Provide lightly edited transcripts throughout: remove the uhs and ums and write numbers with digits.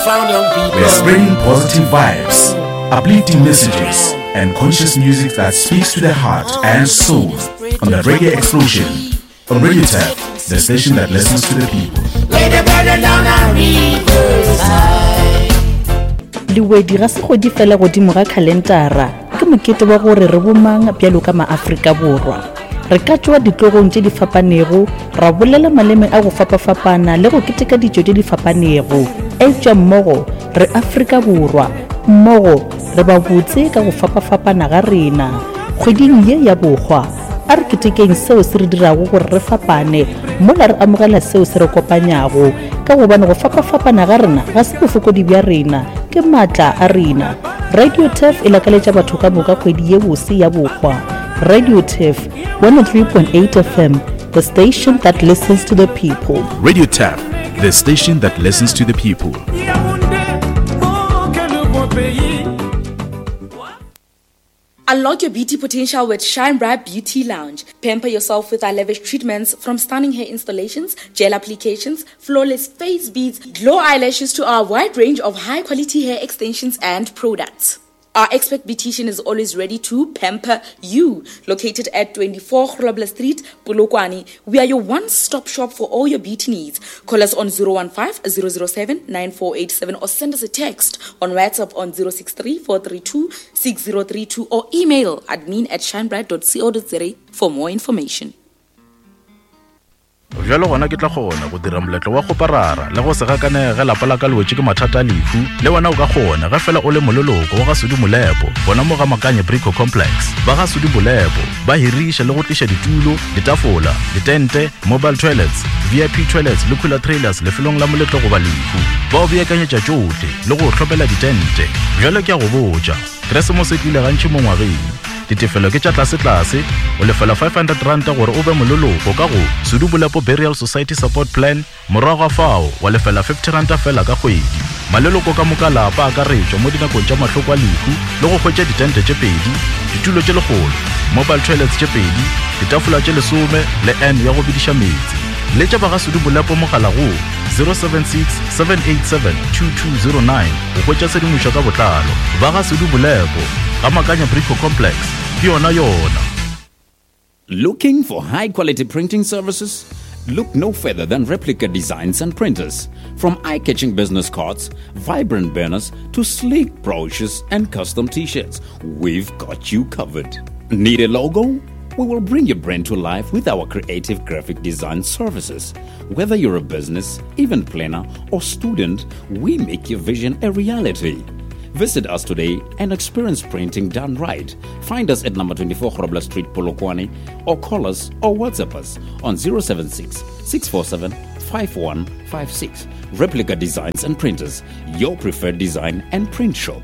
found young people. We're spreading positive vibes, uplifting messages, and conscious music that speaks to the heart and soul on the Reggae Explosion on Radio Tap, the station that listens to the people. Lay the burden down our riverside. Diwedi ga se go di fela godimo ga kalendara ke mokete wa gore re bomang bjalo ka maAfrika borwa re ka tswa ditlogong tse di fapanego ra bolela maleme a go fapafapana le go keteka dijo tse di fapanego etja mmogo re Afrika borwa mmogo re ba botse ka go fapafapana ga rena kgweding ye ya bogwa a re ketekeng seo se re dirago gore re fapane mola re amogela seo se re kopanyago ka gobane go fapafapana ga rena ga se bofokodi bja rena ke matla a rena. Radio TEF e lakaletša batho ka moka kgwedi ye bose ya bogwa. Radio TEF 103.8 FM, the station that listens to the people. Radio Tap, the station that listens to the people. Unlock your beauty potential with Shine Bright Beauty Lounge. Pamper yourself with our lavish treatments from stunning hair installations, gel applications, flawless face beads, glow eyelashes to our wide range of high-quality hair extensions and products. Our expert beautician is always ready to pamper you. Located at 24 Grobler Street, Polokwane, we are your one-stop shop for all your beauty needs. Call us on 015-007-9487 or send us a text on WhatsApp on 063-432-6032 or email admin@shinebright.co.za for more information. Jalo gona ke tla gona go dira moletlo wa go parara le go se gakanege lapa la ka lwetse ke mathata a lefu le wena o ka gona ga fela o le mololoko wa ga Sudi Molepo bona mo ga Makanye Brico Complex ba ga Sudi Molepo ba hirisha le go tlisha ditulo ditafola ditente mobile toilets VIP toilets le cooler trailers le felong la moletlo go ba lefu ba o beakanyetša tšohle le go tlhopela ditente jalo ke a go botša Christmas e tlile gantši mo ngwageng ditefelo ke tša tlase o lefela 500 rand gore o be mololoko ka go Sudi Molepo Burial Society Support Plan morago fao wa lefela 50 rand fela ka kgwedi maleloko ka moka lapa a ka retšwa mo dinakong tša mahloko a lehu le go hwetša ditente tše pedi ditulo tše legolo mobile toilets tše pedi ditafola tše 10 le N ya go bidiša metsi le tša ba ga Sudi Molepo mogala go 076 787 2209 go hwetša sedimošo ka botlalo ba ga Sudi Molepo ga Makanye Brico Complex yona. Looking for high-quality printing services? Look no further than Replica Designs and Printers. From eye-catching business cards, vibrant banners, to sleek brochures and custom t-shirts, we've got you covered. Need a logo? We will bring your brand to life with our creative graphic design services. Whether you're a business, event planner, or student, we make your vision a reality. Visit us today and experience printing done right. Find us at number 24 Grobler Street, Polokwane, or call us or WhatsApp us on 076 647 5156. Replica Designs and Printers, your preferred design and print shop.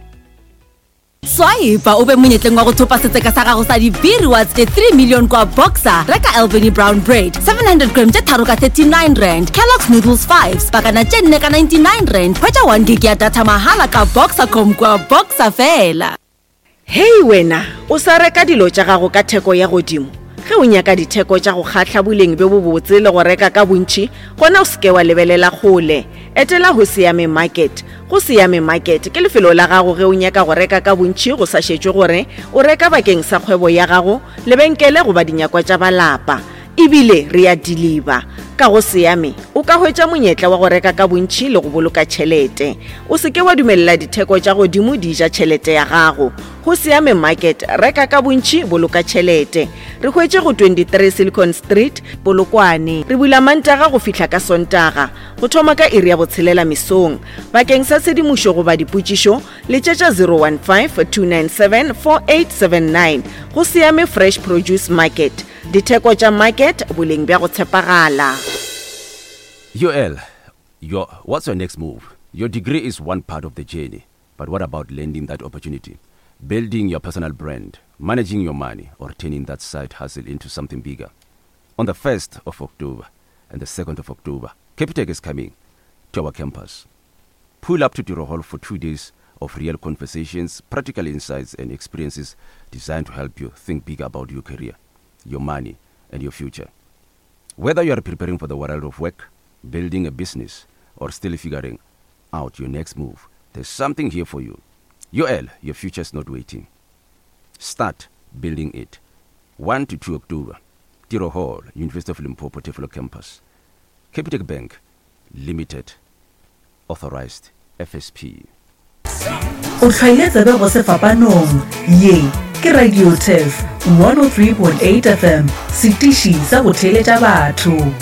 Swaipa ube monyetleng wa go thopa setseka sa gago sa dibiri wa tse 3 million kwa Boxer reka Albany Brown Bread 700 grams tse tharo ka 39 rand Kellogg's Noodles 5 pakana tse 4 ka 99 rand phetsa 1 gig ya data mahala ka Boxer.com kwa Boxer fela. Hey wena o sa reka dilo tša gago ka theko ya godimo ge o nyaka ditheko tša go khatla boleng be bo botse le go reka ka bontši gona o seke wa lebelela gole etela ho Siame Market. Go Siame Market ke lefelo la gago ge o nyaka go reka ka bontši go sa šetšwe gore o reka bakeng sa kgwebo ya gago lebenkele go ba dinyakwa tša balapa ebile re a deliver ka go Siame o ka hwetša monyetla wa go reka ka bontši le go boloka tšhelete o seke wa dumelela ditheko tša godimo di ja tšhelete ya gago go Siame Market reka ka bontši boloka tšhelete re hwetše go 23 Silicon Street Polokwane re bula Mantaga go fihla ka Sontaga go thoma ka iri ya botshelela mesong bakeng sa sedimošo go ba dipotšišo le tšetša 015-297-4879 go Siame Fresh Produce Market ditheko tša market boleng bja go tshepagala. What's your next move? Your degree is one part of the journey, but what about landing that opportunity? Building your personal brand, managing your money, or turning that side hustle into something bigger? On the 1st of October and the 2nd of October, Capitec is coming to our campus. Pull up to Tiro Hall for 2 days of real conversations, practical insights, and experiences designed to help you think bigger about your career, your money, and your future. Whether you are preparing for the world of work, building a business, or still figuring out your next move, there's something here for you. UL, your future's not waiting. Start building it. 1 to 2 October, Tiro Hall, University of Limpopo, Tefelo Campus. Capitec Bank, Limited, Authorized FSP. O tlhaeletsa be go se fapanong ye ke Radio TEF 103.8 FM sitishi sa go theletša batho.